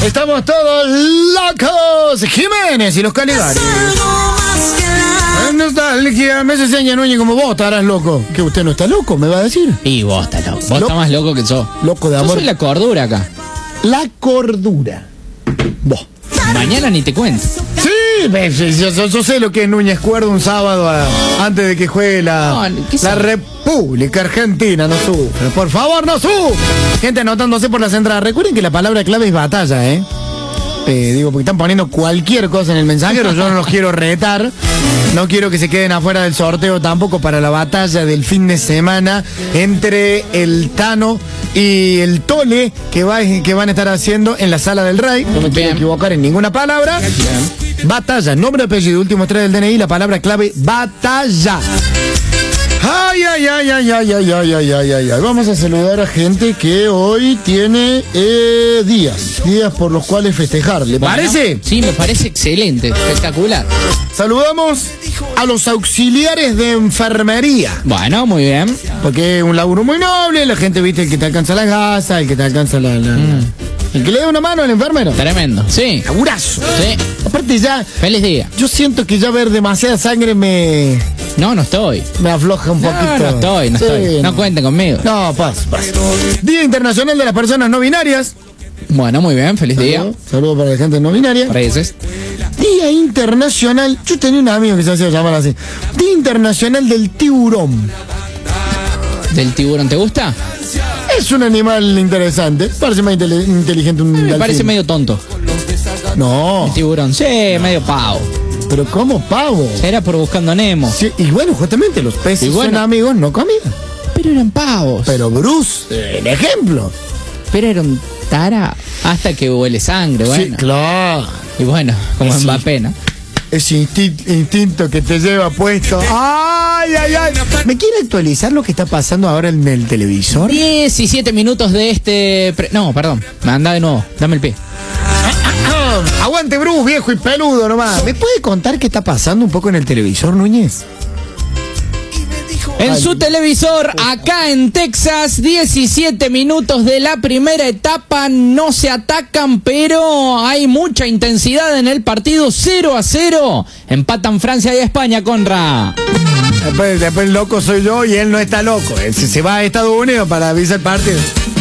Estamos todos locos. Jiménez y los Caligaris. Nostalgia, me hace seña, Núñez, como vos estarás loco. ¿Que usted no está loco, me va a decir? Y vos estás loco. Vos estás más loco que yo. Loco de amor. Yo soy la cordura acá. La cordura. Vos. Mañana ni te cuento. Sí, yo sé lo que es Núñez Cuerdo un sábado antes de que juegue la República Argentina. No sufre, por favor, no sufre. Gente anotándose por las entradas. Recuerden que la palabra clave es batalla, ¿eh? Digo, porque están poniendo cualquier cosa en el mensajero. Yo no los quiero retar. No quiero que se queden afuera del sorteo tampoco para la batalla del fin de semana entre el Tano y el Tole que van a estar haciendo en la Sala del Rey. No me quiero equivocar en ninguna palabra. Batalla, nombre, apellido, últimos 3 del DNI, la palabra clave, batalla. Ay. Vamos a saludar a gente que hoy tiene días por los cuales festejar. ¿Le parece? Sí, me parece excelente, espectacular. Saludamos a los auxiliares de enfermería. Bueno, muy bien. Porque es un laburo muy noble, la gente, viste, el que te alcanza la gasa, el que te alcanza el que le da una mano al enfermero. Tremendo, sí. Laburazo. Sí. Aparte ya... Feliz día. Yo siento que ya ver demasiada sangre me estoy. Me afloja un poquito. No estoy. No cuenten conmigo. No, pasa. Día Internacional de las Personas No Binarias. Bueno, muy bien, feliz día. Saludos para la gente no binaria. Pareces. Día Internacional, yo tenía un amigo que se hacía llamar así. Día Internacional del Tiburón. ¿Del tiburón te gusta? Es un animal interesante. Parece más inteligente un delfín. Me parece medio tonto. No. El tiburón, sí, medio pavo. Pero ¿cómo pavo? Era por Buscando Nemo. Sí, y bueno, justamente los peces son amigos, no comida. Pero eran pavos. Pero Bruce, el ejemplo. Pero era un tara hasta que huele sangre, bueno. Sí, claro. Y bueno, como Mbappé, ¿no? Ese instinto que te lleva puesto. ¡Ay! ¿Me quiere actualizar lo que está pasando ahora en el televisor? 17 minutos de este... No, perdón. Me anda de nuevo. Dame el pie. Aguante Bruce, viejo y peludo nomás. ¿Me puede contar qué está pasando un poco en el televisor, Núñez? En su televisor, acá en Texas, 17 minutos de la primera etapa, no se atacan, pero hay mucha intensidad en el partido, 0-0. Empatan Francia y España, Conra. Después loco soy yo y él no está loco. Él se va a Estados Unidos para avisar el partido.